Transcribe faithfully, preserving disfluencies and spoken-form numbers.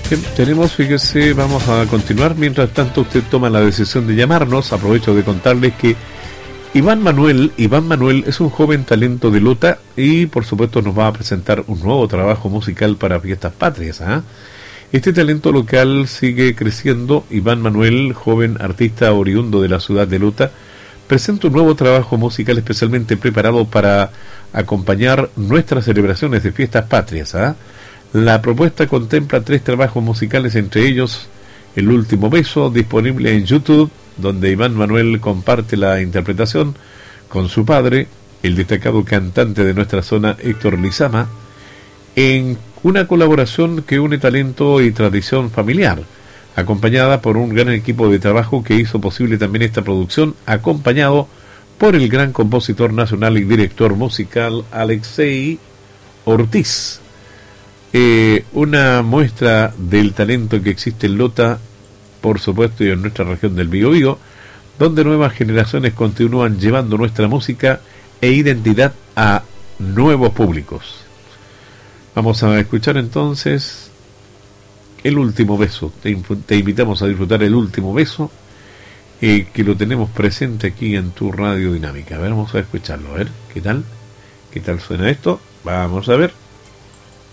Bien, tenemos, fíjese, vamos a continuar. Mientras tanto, usted toma la decisión de llamarnos. Aprovecho de contarles que Iván Manuel, Iván Manuel es un joven talento de Lota y por supuesto nos va a presentar un nuevo trabajo musical para Fiestas Patrias. ¿eh? Este talento local sigue creciendo. Iván Manuel, joven artista oriundo de la ciudad de Lota, presenta un nuevo trabajo musical especialmente preparado para acompañar nuestras celebraciones de Fiestas Patrias. ¿eh? La propuesta contempla tres trabajos musicales, entre ellos El Último Beso, disponible en YouTube, donde Iván Manuel comparte la interpretación con su padre, el destacado cantante de nuestra zona, Héctor Lizama, en una colaboración que une talento y tradición familiar, acompañada por un gran equipo de trabajo que hizo posible también esta producción, acompañado por el gran compositor nacional y director musical Alexei Ortiz. Eh, una muestra del talento que existe en Lota, por supuesto, y en nuestra región del Biobío, donde nuevas generaciones continúan llevando nuestra música e identidad a nuevos públicos. Vamos a escuchar entonces El Último Beso. Te, te invitamos a disfrutar El Último Beso, eh, que lo tenemos presente aquí en tu Radio Dinámica. A ver, vamos a escucharlo, a ver, ¿qué tal? ¿Qué tal suena esto? Vamos a ver.